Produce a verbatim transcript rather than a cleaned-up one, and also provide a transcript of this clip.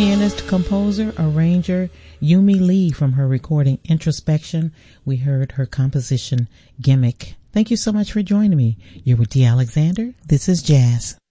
pianist, composer, arranger Yumi Lee from her recording Introspection. We heard her composition Gimmick. Thank you so much for joining me. You're with Dee Alexander. This is Jazz.